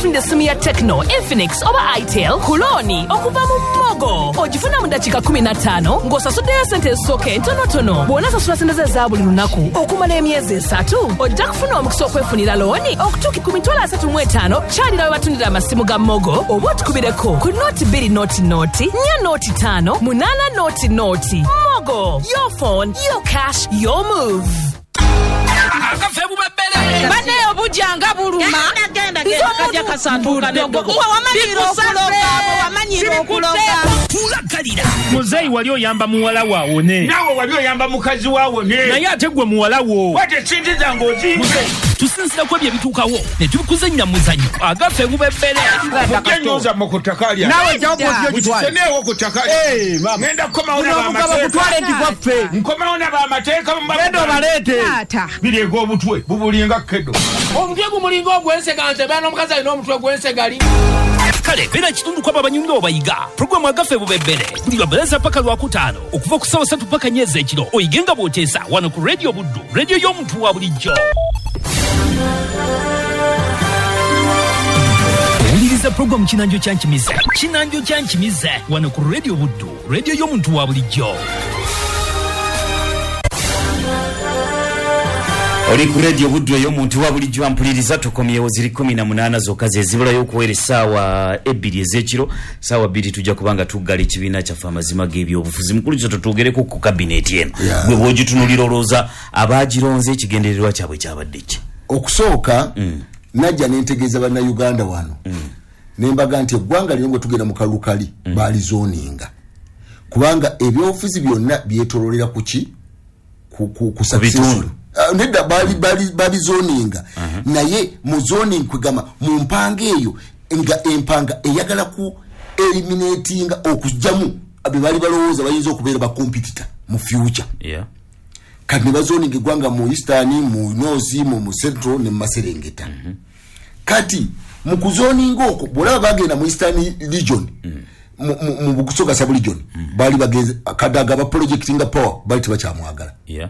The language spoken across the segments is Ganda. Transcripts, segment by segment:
ofunde simu ya Tecno, Infinix oba Itel kuloni okuva mu Mogo. Ogifuna mu dakika 15 ng'osasuddeyo ssente ezisooka entonotono. Bw'ona sasula ssente za buli lunaku okumala emyezi 3, ojja kufuna omukisa okwefunira looni okutuuka ku $35 kyalira we batundira amasimu ga Mogo oba otukubireko ku noti 2 noti 4 noti 5 8 noti. Mogo, your phone, your cash, your move. Bane obujanga buluma kajja kasanduka ndogo wamanyiro okuloga tulakalira muzeyi wali oyamba muwala waawone nawe wali oyamba mukazi waawone naye ate gwe muwala wo wate kinti zange ozimu tusinzira ku ebyo ebituukawo ne tubikuzannya muzanyo agafe bubebbere ogenyoza mu kutakalya nawe jawobozyo kitwale mukiseneewo kutakalya ngenda nkomawo n'abamateeka mubendo baleete biriega obutwe bubulinga kedo omutwe gumulinga ogwensega nze bana omukazi alina omutwe gwensegali kale beera kitundu kwaba banyumira obayiga puroguramu agafe bubebbere buli lwabalansa paka lwakutaano okuva ku ssaawa 3 paka nnyezi ekiro oyigenga bw'oteesa wano ku rediyo buddu rediyo y'omuntu wa bulijjo. Owuliriza puroguramu kinanjo kyankimize wano ku rediyo buddu rediyo y'omuntu wa bulijjo. Oli ku radio buddu ey'omuntu wa bulijjo ampuliriza tukomyewo ziri 18 zokka ze zibulayo okuwera essaawa 2 ez'ekiro. Ssaawa 2 tujja kubanga tuggala ekibiina kyaffe amazima g'ebyobufuzi mukulu kyo tutugereko ku kabineti eno bwe bw'ogitunulira olowooza abaagironze ekigendererwa kyabwe kyabadde ki? Okusooka najja n'entegeeza bannayuganda wano nembaga nti eggwanga lino bwe tugenda mu kalukali baalizooninga kubanga ebyobufuzi byonna byetololera ku ki ku successful nedda bali zoninga naye mu zoning kwegama mu mpanga eyo nga empanga eyagala ku eliminatinga okujjamu abe bali balowooza bayinza okubeera ba competitor mu future kati ne bazoninga eggwanga mu Eastern mu North mu Central ne mu Maserengeta kati mu kuzoninga okwo bw'olaba bagenda mu Eastern region mu Bukusoga sub region bali bagenze Kadaga ba projectinga power bali tebakyamwagala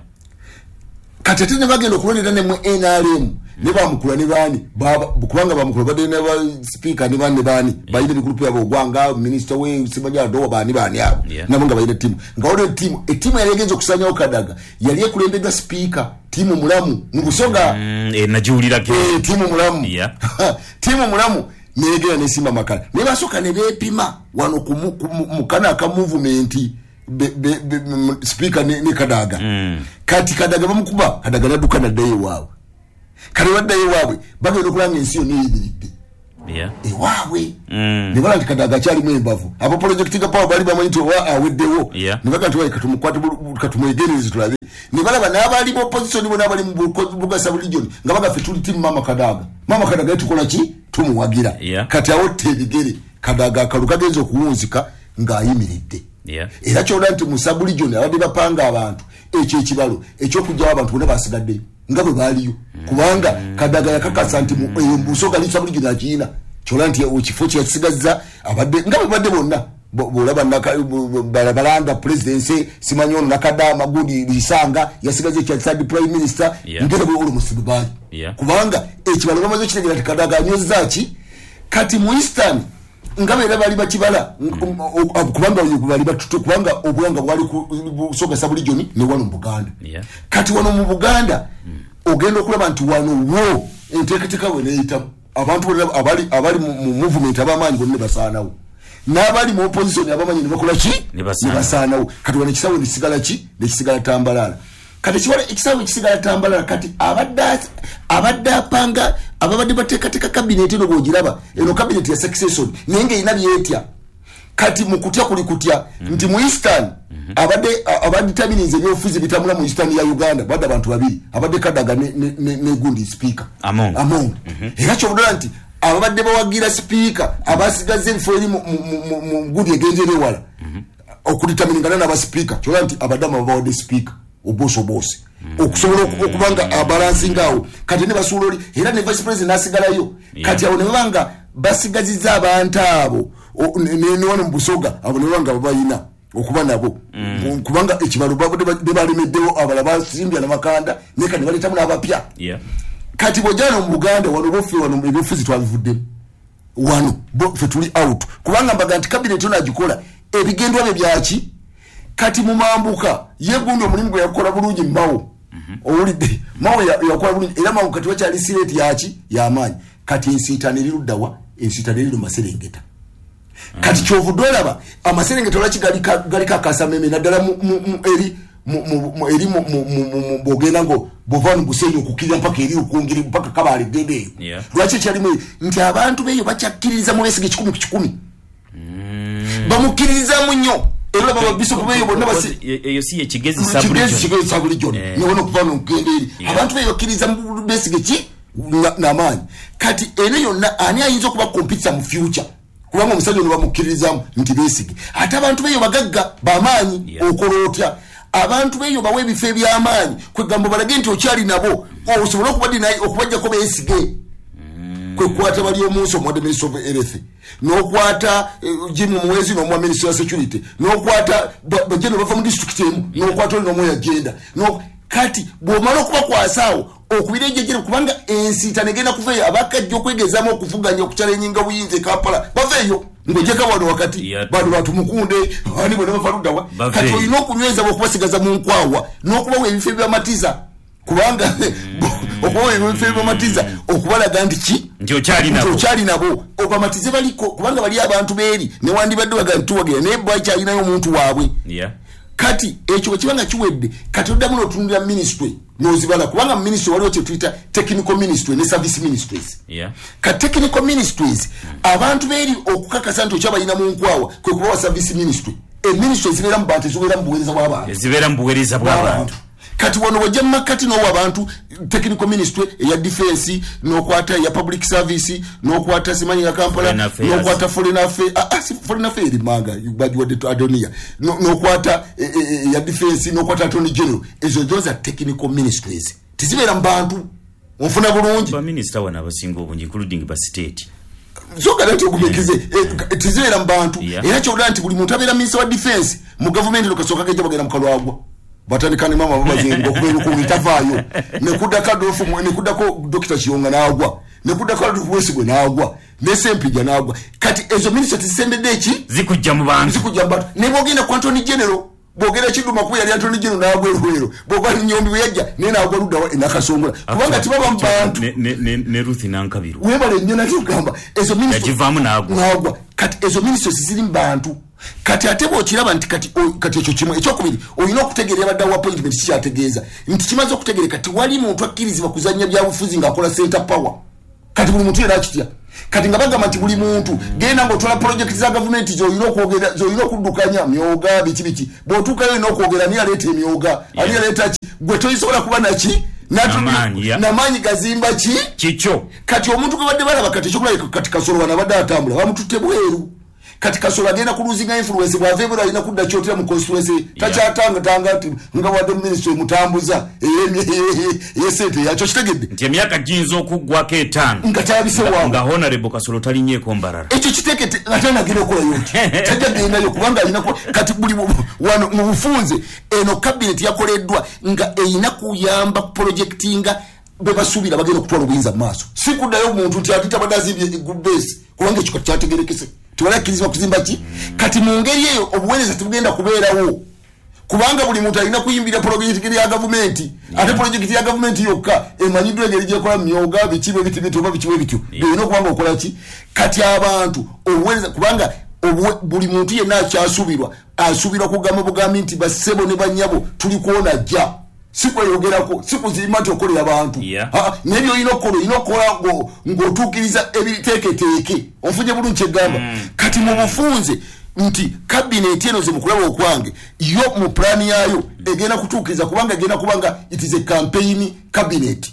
kati tene bagenda okulonera ne mu NRM ne bamukula ne bani kubanga bamukula badde ne ba speaker ne bani bayire bigrupu yabo ogwanga minister we simanya do bani abo nabo nga bayire team nga ode team yalengezo kusanya okadaga yali ekulembedwa speaker team mulamu mu Busoga najiulira ke team mulamu team mulamu negera ne simba makala ne basoka ne bepima wano mukana ka movement speaker ne Kadaga kati Kadaga bamukuba Kadaga naduka na dai wawe kale wadai wawe bagenda okulanga ensi yo neyibiridde ewawe ne bala nti Kadaga kyali mwembavu abo project ga power bali bamanyi wa aweddewo ne baga nti katumukwata katumwegereze tulabe ne bala bana abali mu opposition bona abali mu Bugasa region nga baga fetuli team mama Kadaga etukola ki tumuwagira kati awo tebigere Kadaga akaluka genzo kuwunzika nga ayimiridde era kyola nti mu sub region abadde bapanga abantu ekyo ekibalo ekyokujjawo abantu bonna basigadde nga bwe baaliyo kubanga Kadaga yakakasa nti mu Busoga li sub region akiina kyola nti ekifo kyasigazza abadde nga bwe badde bonna bolaba balanda presidency simanyo nakadama gudi lisanga yasigaze kya third prime minister ngero bwe olusibu bali kubanga ekibalo bamaze kitegera Kadaga nyoza ki kati mu Eastern ngabera bali bakibala kubanga bali batutu kubanga obwanga bwali ku Busoga sub region ne wano mu Buganda kati wano mu Buganda ogenda okulaba nti wano wo enteekateeka we neeyita abantu abali mu movement abamanyi bonna basaanawo n'abali mu opposition abamanyi ne bakola ki ne basaanawo kati wano ekisawo nekisigala ki nekisigala tambalala kati kiwala ekisawo ekisigala tambalala kati abadde apanga ababadde bateekateeka kabineti eno bw'ogiraba eno kabineti ya succession naye ng'erina byetya kati mu kutya kuli kutya nti mu Eastern abadde tabinize ebyobufuzi bitambula mu Eastern ya Uganda badde abantu babiri abadde Kadaga ne gundi speaker among era kyobudala nti ababadde bawagira speaker abasigaze ebifo eri mu gundi egenjere wala okuditaminingana n'aba speaker kyola nti abadama babawadde speaker obosi okusobola okubanga abalansi ngawo kati ne basuuloli era ne vice president asigalayo kati awo ne babanga basigaziza abantu abo ne wano mu Busoga abo ne babanga babayina okuba nabo kubanga ekibalo babadde balemeddewo abalaba basimbya n'amakanda ne kati baletamu n'abapya kati bojano mu Buganda wano bofe wano ebyofuzi twabivuddemu wano fe tuli out kubanga mbaga nti cabinet ona agikola ebigendwa bye byaki kati mu mambuka ye gundi omulimu gwe yakola bulungi mbawo owulidde mawo yakola bulungi era mawo kati wakyali sireti yaki y'amaanyi kati ensiitano eriruddawa ensiitano eriri mu Maserengeta kati kyovudde olaba Amaserengeta lwaki gali kakasameme naddala eri bogenda ngo bova Busenyi okukirira mpaka eri okungiri mpaka Kabale dede lwaki kyalimu nti abantu beyo bakyakkiririza mu Besigye 100 bamukiririza munyo era baba bishop beyo bonna basi eyo si ekigezi sabulijjo niwono okuva mu ngenderi abantu beyokkiriza mu Besigye n'amaanyi kati eno yonna ani ayinza okuba kompyuta mu future kubanga omusajja ono bamukiririzamu nti Besigye ate abantu beyo bagagga bamaanyi okolotya abantu beyo bawe ebifo eby'amaanyi kwegamba balage nti okyali nabo osobola okubajjako Besigye kwekwata bali omunsi omwadde Minister of Health n'okwata Jim Mwezi n'omwa Minister of Security n'okwata bajjeno bava mu district emu n'okwata oli n'omwe agenda kati bw'omala okubakwasaawo okubira ejjejjere kubanga ensiita negenda kuvayo abakajja okwegezaamu okuvuganya okukyalenyinga buyinza Kampala baveeyo ng'ojeka wano wakati bano batumukunde ani bwe nebavaluddawa kati olina okunyweza bw'okubasigaza mu nkwawa n'okubawa ebifo ebyamatiza kubanga okubawa ebifo ebyamatiza okubalaga nti okyali nabo obamatize baliko kubanga bali abantu beeri newandibadde baga ntuwagira naye bakyalinayo omuntu waabwe kati ekyo bwekibanga kiwedde kati oddamu n'otunulira ministry n'ozibala kubanga mu ministry waliwo kye tuyita technical ministry ne service ministries kati technical ministries abantu beeri okukakasa nti okyabalina mu nkwawa kwe kubawa service ministry ministry ezibeera mu bantu ezibeera mu buweereza bw'abantu kati wano wajja mu makati n'owa abantu technical ministry eya defense n'okwata ya public service n'okwata simanyi ya Kampala n'okwata foreign affairs manga bajiwadde Adonia n'okwata ya defense n'okwata attorney general ezo those are technical ministries tizibeera mu bantu onfuna bulungi ba minister wana abasinga obungi including ba state zoga nti okumekize tizibeera mu bantu era kyobula nti buli muntu abeera minister wa defense mu government lokasooka gajja bagenda mu kalwagwa batanikane mama babazingo kubeera ku bitavaayo nekuddako Adolfu nekuddako Dr. Kiyonga n'agwa nekuddako Adolfu Besigye n'agwa ne Sempija n'agwa kati ezo minister tizisembedde eki zikujja mu bantu ne bwogenda ku Attorney General bwogera Kiduma ku yali Attorney General n'agwa eruwero bwogera Nyombi bwe yajja ne n'agwa luddawa enakasongola kubanga tibaba mu bantu ne Ruth Nankabiru webale nnyo nati okugamba ezo minister yagivaamu n'agwa kati ezo ministers ziri mu bantu kati ate bw'okiraba nti kati ekyo kimu ekyokubiri olina okutegeera baddawo appointment kikyategeeza nti kimaze okutegeereka kati wali muntu akkirizibwa kuzannya byabufuzi ng'akola center power kati buli muntu era akitya kati nga bagamba nti buli muntu genda ng'otwala projekiti za gavumenti z'olina okuddukanya myoga biki bw'otuukayo olina okwogera ani aleeta emyoga ani aleeta ki gwe toyisobola kuba naki namaanyi gazimba kikyo kati omuntu gwe badde balaba kati ekyokulabika kati Kasolo bana badde atambula bamututte bweru kati Kasolo agenda kuluzinga influence bw'aveebera alina kudda kyotera mu constituency takyatanga nti nga wadde ministry mutambuza eyesente yakyo kitegedde nti emyaka giyinza okuggwako 5 nga kyabisewa nga honorable Kasolo talinyeeko mbalala ekyo kitekete ate nagenda okolayo nti tajagendayo kubanga alina kati buli wano mu bufunze eno cabinet yakoleddwa nga eyina kuyamba projectinga bebasuubira bagenda okutwala obuyinza mu maaso si kuddayo omuntu nti ati tabadde azimbye good base kubanga ekyo kyategerekese tiwalakkirizibwa kuzimba ki kati mu ngeri eyo obuweereza tebugenda kubeerawo kubanga buli muntu alina kuyimbira projekiti ya gavumenti ate projekiti ya gavumenti yokka emanyiddwa engeri gyekola myoga bikibe bitibiti oba bikiwe bityo byolina okubanga okola ki kati abantu obuweereza kubanga buli muntu yenna akyasuubirwa asuubirwa kugamba bugambi nti bassebo ne bannyabo tuli kuwona jja sikweyogerako sikuzimba nti okolera abantu nebyo olina okukola ng'otuukiriza ebiteeketeeke onfunye bulungi kyegamba kati mu bufunze nti kabineti eno zemukulaba okwange yo mu pulaani yaayo egenda kutuukiriza kubanga egenda kubanga it is a campaign cabinet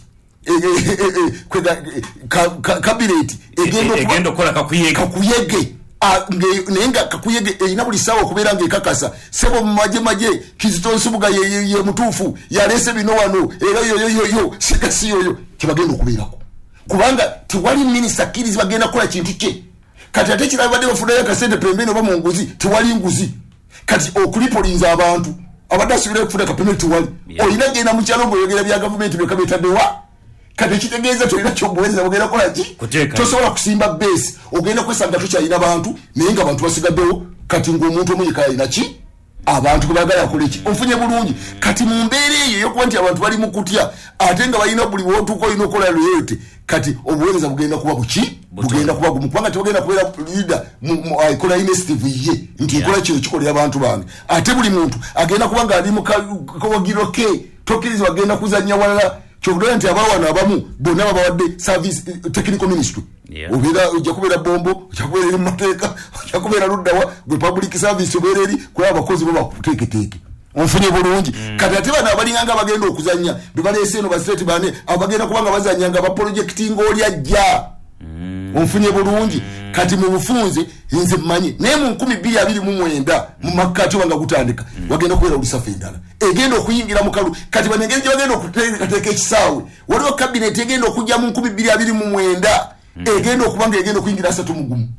cabinet egenda okukola kakuyege naye nga kakuyege erina buli ssaawa okubeera ng'ekakasa sebo mu maje Kizito Nsubuga ye mutuufu yaleese bino wano era yoyoyoyo sigasi yoyo kyebagenda okubeerako kubanga tewali minisita akkirizi bagenda kukola kintu kye kati ate kirala badde bafunayo akasente pembeni oba mu nguzi tewali nguzi kati okulipolinza abantu abadde asuubira okufuna kapemeni tewali olina genda mu kyalo ng'oyogera bya gavumenti byokka byetaddewa kati kitegeeza tolina kyobuweereza bugenda kola ki tosobola kusimba base ogenda kwesanga tukyalina bantu naye nga abantu basigaddewo kati ng'omuntu omu yekala alina ki abantu kubagala akole ki onfunye bulungi kati mu mbeera eyo yokuba nti abantu bali mu kutya ate nga balina buli wotuuka olina okukola loyalty kati obuweereza bugenda kuba buki bugenda kuba gumu kubanga tebagenda kubeera leader akola initiative ye nti nkola kino kikolera abantu bange ate buli muntu agenda kuba nga ali mu kawagiro ke tokkiriza bagenda kuzannya walala kyobulira nti abawana abamu bonna babawadde service technical ministry obeera ojja kubeera bombo ojja kubeera eri mu mateeka ojja kubeera luddawa gwe public service obeera eri kuba abakozi bo bakuteeketeeke onfunye bulungi kati ate bano abalinganga bagenda okuzannya bebaleese eno bastate bane abagenda kubanga bazanyanga baprojekiti ng'oli ajja onfunye bulungi kati mu bufunze nze mmanyi naye mu 2029 mu makkati wanga gutandika wagenda kubeera olusafu endala egenda okuyingira mu kalu kati banengeri gye bagenda okuteekateeka ekisaawe waliwo kabineti egenda okujja mu 2029 egenda okuba nga egenda okuyingira 3 mu gumu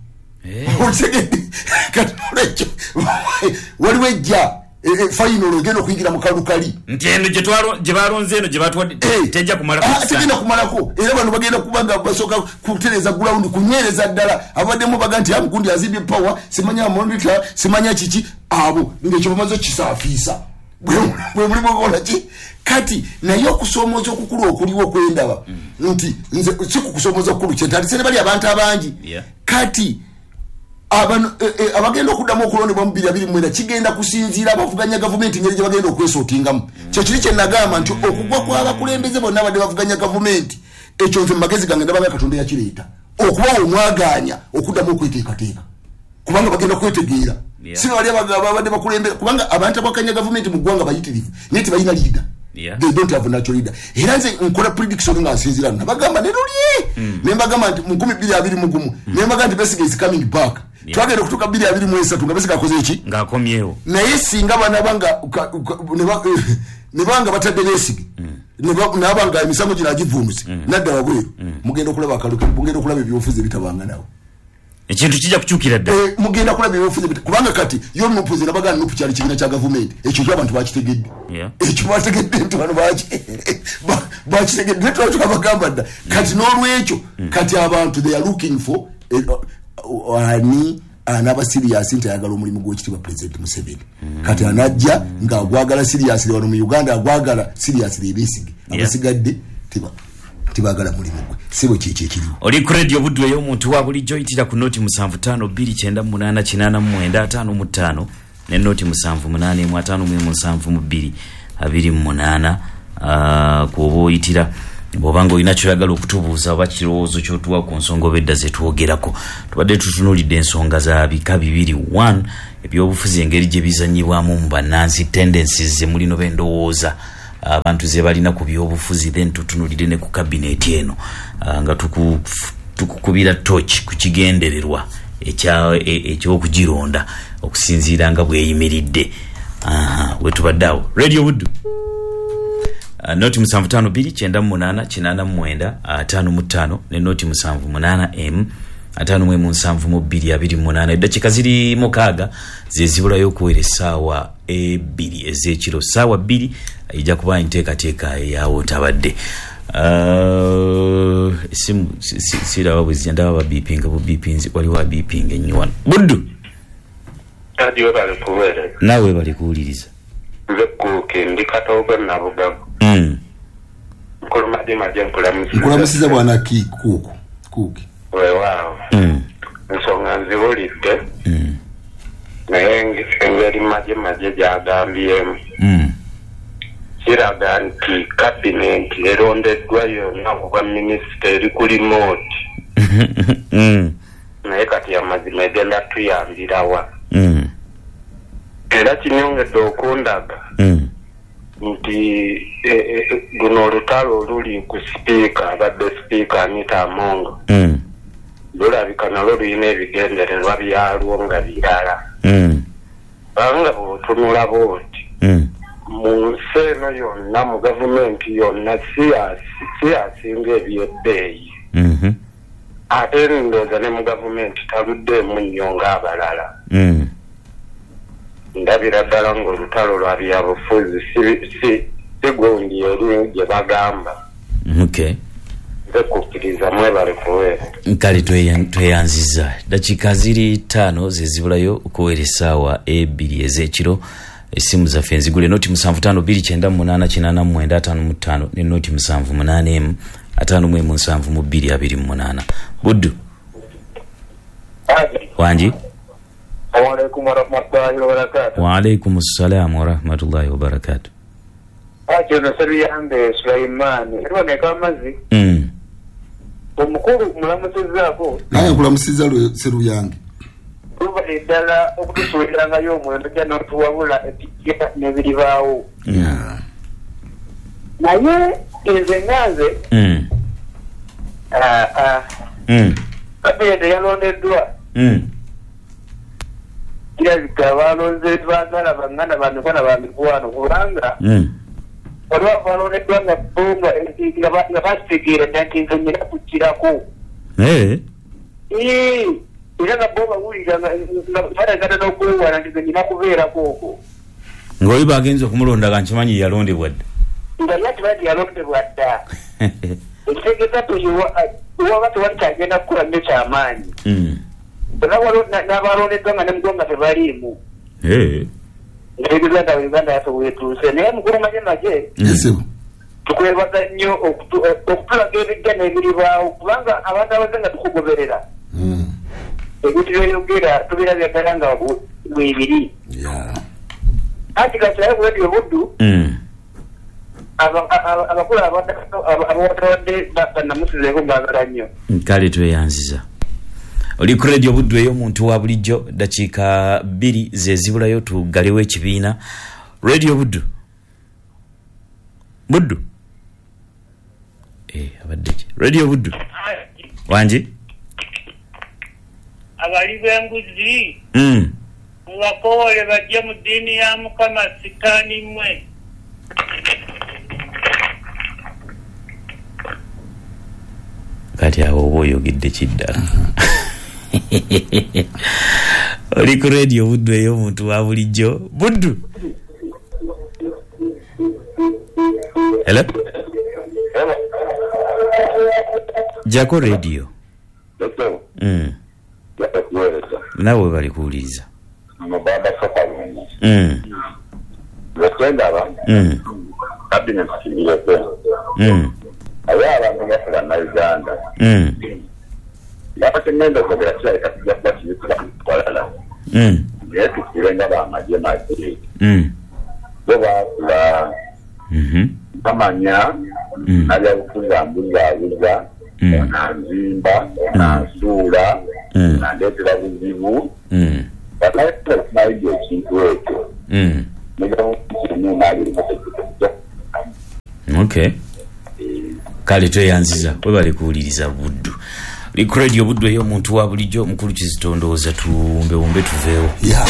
kati olwekyo waliwo ejja final egenda okuyingira mu kalukali nti eno gye balonze eno gye batwadde tejja tegenda kumalako era bano bagenda kubanga basooka kutereza ground kunyereza ddala abaddemu baga nti amugundi azimbye power simanya monitor simanya kiki abo ngekyo bamaze kisaafiisa bwe mulimu okola ki kati naye okusomooza okukulu okuliwo kwendaba nti nze si kukusomooza okukulu kyentandise bali abantu abangi kati abagenda okuddamu okulondebwa mu 2024 kigenda kusinziira abavuganya gavumenti ngeri gye bagenda okwesootingamu kyo kiri kye nagamba nti okugwa kw'abakulembeze bonna abadde bavuganya gavumenti ekyo nze mu magezi gange ndabanga katonda yakireeta okuba omwaganya okuddamu okweteekateeka kubanga bagenda kwetegeera si bali abadde bakulembera kubanga abantu abakanya gavumenti mu ggwanga bayitirivu naye tebalina leader they don't have natural leader era nze nkola prediction nga nsinzira nabagamba nerulye nembagamba nti mu 2021 nembagamba nti Besigye is coming back twagenda okutuuka 2023 nga Besigye akoze eki ng'akomyewo naye singa banabanga nebanga batadde Besigye nabanga emisango gino agivvuunuse nadda wabweru mugenda okulaba akaluke mugenda okulaba ebyobufuzi bitabanga nawe ekintu kijja kukyukira dda mugenda kulaba ebyobufuzi kubanga kati yo mupuzi nabagana nupu kyali kibiina kya gavumenti ekyo ky'abantu bakitegedde ekyo bategedde nti bano bakitegedde netwala tukabagamba dda kati n'olwekyo kati abantu they are looking for ani anaba serious nti ayagala omulimu gw'ekitiibwa President Museveni kati anajja ng'agwagala serious wano mu Uganda agwagala serious Besigye abasigadde tibagala mulimu gwe sibo kiki ekiriwo oli ku radio Buddu ey'omuntu wa bulijjo yitira ku noti 75299885 ne noti 78555228 kuoba oyitira bw'obanga olina kyoyagala okutubuuza oba kirowoozo kyotuwa ku nsonga obedda ze twogerako tubadde tutunuulidde ensonga za bika 2 ebyobufuzi engeri gye bizanyibwamu mu bannansi tendencies ze mulino b'endowooza abantu ze balina ku byobufuzi then tutunulire ne ku kabineti eno nga tukukubira torch ku kigendererwa ekyokugironda okusinziira nga bweyimiridde wetubaddeawo radio Buddu noti 75299885 ne noti 78 5M572228 eddakiika ziri mukaaga zezibulayo okuwera essaawa 2 ez'ekiro ssaawa 2 ejja kuba nteekateeka eyawo otabadde esimu siraba bwe zijja ndaba babipinga bubipinzi waliwo abipinga ennyo wano Buddu naawe bali kuwuliriza nze kuuke ndi Katooga Nabugavu nkulamusiza bwana kuuki weewaawo ensonga nziwulidde naye engeri maje gyagambyemu kiraga nti kabinenti erondeddwa yonna kuba minisita eri ku limooti naye kati amazima egenda tuyambirawa era kinyongedde okundaga nti luno olutalo oluli ku sipiika abadde sipiika Anita Among lulabika nalwo lulina ebigendererwa byalwo nga birala banga bw'otunula bwoti mu nsi eno yonna mu gavumenti yonna siyasinga ebyebbeeyi ate ndowooza ne mu gavumenti taluddeemu nnyo ng'abalala ndabira ddala ng'olutalo lwa byabufuzi si gundi eri gye bagamba ekukiriza mwebale kuweera nkale tweyanziza dakika ziri 5 zezibulayo okuwera essaawa 2 ez'ekiro. Esimu zaffe nzigule noti 7528888955 ne noti 78557228. Buddu wanji Waalaikum warahmatullahi wabarakatuh. Waalaikum assalam warahmatullahi wabarakatuh. Acho nasari yambe Sulaiman irone kamazi omukuru mulamusizaako naye kulamusiza seru yange kuba edala okutusuuliranga y'omwendo gya n'otuwabula etikya n'ebiribaawo naye nze nganze kabende yalondeddwa kirabika balonze baagala bangana bamikono bamikwano kubanga waliwo balondeddwa nga bbunga nga basitegeera dda nti nze nyina kukirako era nga bo bawulira nga balagana n'okwewala nti nze nyina kubeerako okwo ng'oli bagenza okumulondaga nkimanyi yalondebwa dda nga yatibadi yalondebwa dda ekitegeeza waba tewali kyagenda kukola nnyo kyamaanyi n'abalondeddwa nga ne mugonga tebaliimu Uganda yaffe wetuuse naye mukulu manye tukwebaza nnyo okutulaga ebijja n'ebiribaawo kubanga abantu abaze nga tukugoberera ebintu byeyogera tubirabya ddala nga bwebiri anti kakirayo kuwetyo buddu abakulu abawatawadde bannamusizeeko mbagala nnyo kale tweyanziza. Oli ku radio Buddu ey'omuntu wa bulijjo dakiika 2 zezibulayo tugalewo ekibiina. Radio Buddu abadde Radio Buddu wanji abali b'embuzi mubakoole bajje mu ddiini ya Mukama sitaani mmwe. Kati awo oba oyogedde kiddala. Oli ku radio Buddu ey'omuntu wa bulijjo. Buddu hello jako radio nawe bali kuwuliriza abantu bafula na Uganda yapatemendo kogera kya ekatija kwala yetu kirenga ba maje maje boba la amanya ali kuza mbuza buza na nzimba na sura na ndetera buzibu bakati na hiyo kintu wetu okay kale tweyanziza we bali kuwuliriza Buddu. Liku radio Buddu ey'omuntu wa bulijjo mukulu kizitondooza tuwumbe tuveewo.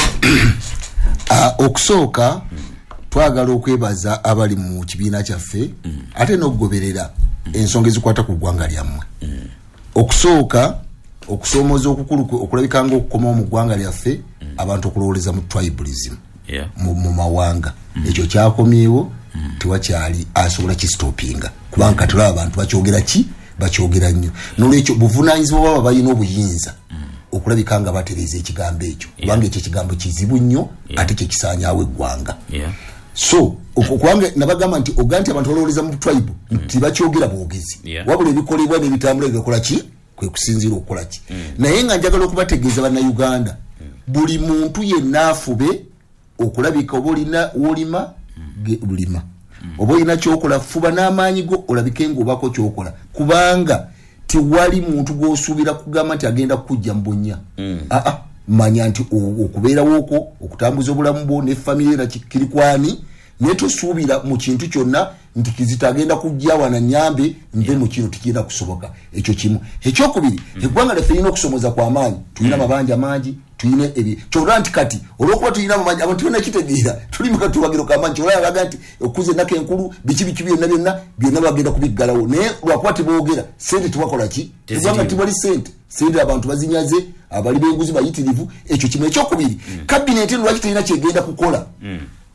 Okusooka twagala okwebaza abali mu kibiina kyaffe ate n'okugoberera ensonga ezikwata ku ggwanga lyammwe. Okusooka okusoomoza okukulu okulabika nga okukoma mu ggwanga lyaffe abantu okulowoleza mu tribalism mu mawanga ekyo kyakomyewo tewakyali asobola kistopinga kubanga tulaba abantu bakyogera nnyo n'olwekyo buvunaanyizibwa baba balina obuyinza okulabika nga batereeza ekigambo ekyo kubanga ekyo ekigambo kizibu nnyo ate kye kisaanyaawo eggwanga so kubanga nabagamba nti oganti abantu balowoleza mu tribe nti bakyogera bwogezi wabula ebikolebwa n'ebitambula bibakola ki kwe kusinziira okukola ki naye nga njagala okubategeeza bannayuganda buli muntu yenna afube okulabika oba olina wolima bulima oba olina kyokola fuba n'amaanyi go olabike ng'obako kyokola kubanga tewali muntu gw'osuubira kugamba nti agenda kujja mbunya manya nti okubeerawo okwo okutambuza obulamu bwo ne famire na kiri kwani naye tosuubira mu kintu kyonna nti Kizito agenda kujja wana nyambe nve mu kino tikirina kusoboka. Ekyo kimu. Ekyokubiri eggwanga lyaffe lirina okusomoza kw'amaanyi tulina mabanja mangi tulina ebi kyolwa nti kati olwokuba tulina mabanja abantu bonna kitegeera tuli mu katubagiro k'amaanyi kyolwa yabaga nti okuze nnako enkulu biki byonna bagenda kubiggalawo naye lwakuba teboogera sente tubakola ki eggwanga tibali sente abantu bazinyaze abali b'enguzi bayitirivu. Ekyo kimu. Ekyokubiri kabineti lwaki terina kyegenda kukola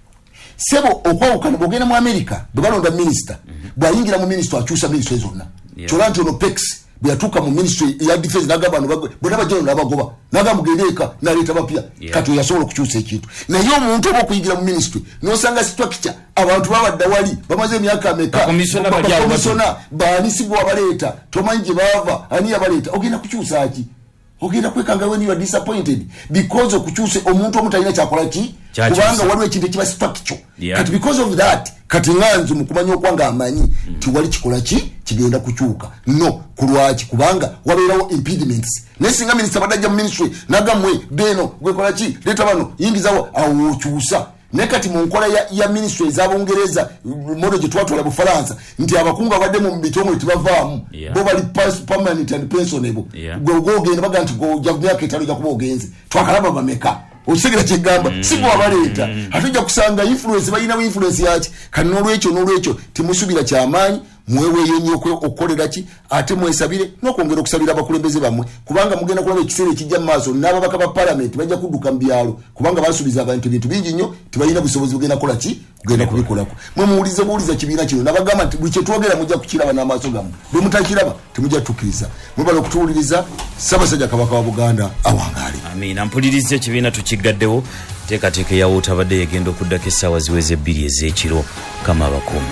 sebo okwawukana bwogenda mu America bwe balonda minisita bw'ayingira mu minisita akyusa minisita zonna Cholanto no pex byatuka mu ministry ya defense nagabano bonna bajjo nabagoba nagamugereka naleta bapya katu yasobola kukyusa ekintu naye omuntu okuyigira mu ministry nosanga structure abantu babadde wali bamaze emyaka ameka komisona banisibwa abaleta tomanyi bava ani abaleta ogenda kukyusa ki ogenda kwekanga when you are disappointed because okukyuse omuntu omutalina kyakola ki kubanga waliwo ekintu kiba structure kati because of that kati nganzu mukumanya okwanga amanyi tiwali kikola ki kigenda kukyuka no kulwaki kubanga wabeerawo impediments nesinga minister badajja mu ministry nagamwe beno gwekola ki leta bano yingizawo awokyusa nekati mu nkola ya ministry z'Abongereza modo gye twatwala mu Faransa nti abakungu abadde mu bitomo tibavaamu bo bali permanent and pensionable gogenda baga nti go myaka etalo ja kuba ogenze twakalaba bameka osigera kigamba sibo abaleta atujja kusanga influence bayina influence yaki kati n'olwekyo timusubira kyamaanyi mwewe yenye okukolera ki ate mwesabire n'okwongera okusabira abakulembeze bamwe kubanga mugenda kulaba ekiseera ekijja mu maaso n'ababaka ba parliament bajja kudduka mu byalo kubanga basuubiza abantu ebintu bingi nnyo tebalina busobozi bugenda kola ki kugenda kubikolako mwe buuliza kibiina kino nabagamba nti buli kyetwogera mujja kukiraba n'amaaso gammwe bwe mutakiraba temujja tukkiriza mwebala okutuwuliriza Ssaabasajja Kabaka wa Buganda awangaale. Amina. Mpuliriza ekibiina tukigaddewo teekateeka yawo otabadde yegenda okuddako essaawa ziweze 2 ez'ekiro kama abakuumi.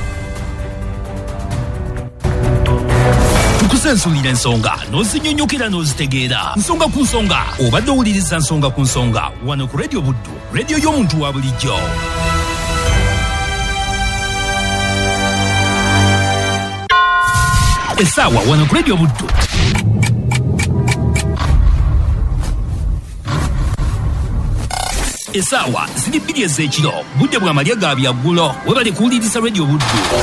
Tukusensulira ensonga n'ozinyonyokera n'ozitegeera nsonga ku nsonga obadde owuliriza nsonga ku nsonga wano ku Radio Buddu, radio y'omuntu wa bulijjo. Essaawa wano ku Radio Buddu. Essaawa ziri 2 ez'ekiro budde bwa malya ga byaggulo webali kuwuliriza Radio Buddu.